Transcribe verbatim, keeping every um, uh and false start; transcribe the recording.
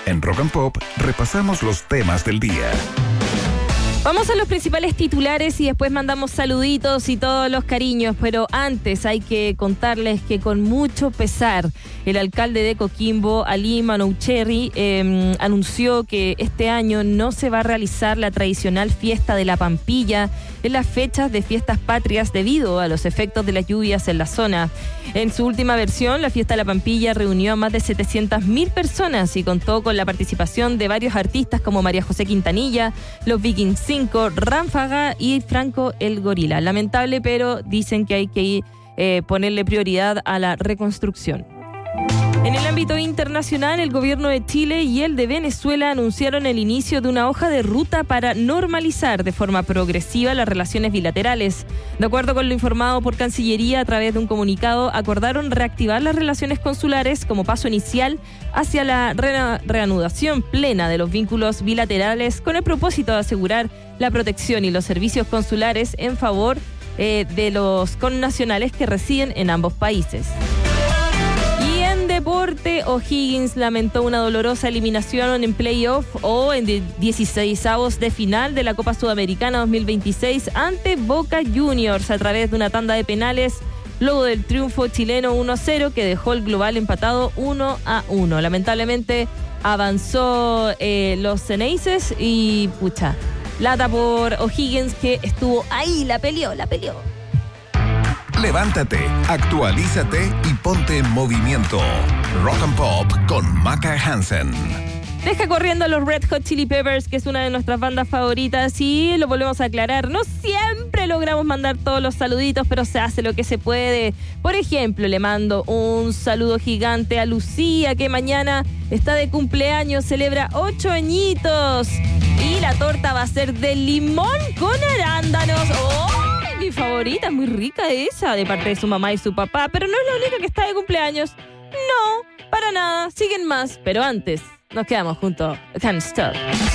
En Rock and Pop repasamos los temas del día. Vamos a los principales titulares y después mandamos saluditos y todos los cariños, pero antes hay que contarles que con mucho pesar el alcalde de Coquimbo, Ali Manoucherri, eh, anunció que este año no se va a realizar la tradicional fiesta de la Pampilla en las fechas de fiestas patrias debido a los efectos de las lluvias en la zona. En su última versión, la fiesta de la Pampilla reunió a más de setecientas mil personas y contó con la participación de varios artistas como María José Quintanilla, Los Vikings cinco, Ráfaga y Franco el Gorila. Lamentable, pero dicen que hay que eh, ponerle prioridad a la reconstrucción. En el ámbito internacional, el gobierno de Chile y el de Venezuela anunciaron el inicio de una hoja de ruta para normalizar de forma progresiva las relaciones bilaterales. De acuerdo con lo informado por Cancillería a través de un comunicado, acordaron reactivar las relaciones consulares como paso inicial hacia la re- reanudación plena de los vínculos bilaterales con el propósito de asegurar la protección y los servicios consulares en favor eh, de los connacionales que residen en ambos países. Deporte, O'Higgins lamentó una dolorosa eliminación en playoff o en dieciseisavos de final de la Copa Sudamericana dos mil veintiséis ante Boca Juniors a través de una tanda de penales luego del triunfo chileno uno a cero que dejó el global empatado uno a uno. Lamentablemente avanzó eh, los Ceneices y pucha, lata por O'Higgins que estuvo ahí, la peleó, la peleó. Levántate, actualízate y ponte en movimiento. Rock and Pop con Maca Hansen. Deja corriendo a los Red Hot Chili Peppers, que es una de nuestras bandas favoritas, y lo volvemos a aclarar. No siempre logramos mandar todos los saluditos, pero se hace lo que se puede. Por ejemplo, le mando un saludo gigante a Lucía, que mañana está de cumpleaños, celebra ocho añitos. Y la torta va a ser de limón con arándanos. ¡Oh! Mi favorita, es muy rica esa, de parte de su mamá y su papá, pero no es la única que está de cumpleaños. No, para nada, siguen más, pero antes nos quedamos junto a Can't Stop.